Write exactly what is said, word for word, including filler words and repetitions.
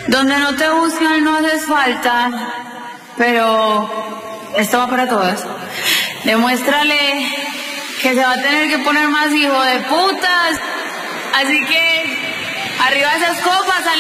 Donde no te buscan no haces falta, pero esto va para todas. Demuéstrale que se va a tener que poner más hijo de putas. Así que arriba esas copas.